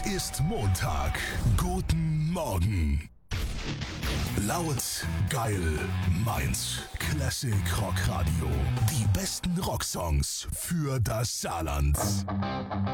ist Montag. Guten Morgen. Laut, geil, Mainz. Classic Rock Radio. Die besten Rocksongs für das Saarland.